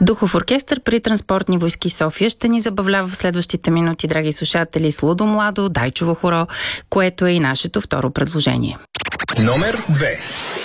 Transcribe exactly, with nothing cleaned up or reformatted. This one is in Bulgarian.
Духов оркестър при Транспортни войски София ще ни забавлява в следващите минути, драги слушатели, с Лудо Младо, Дайчово хоро, което е и нашето второ предложение. Номер две.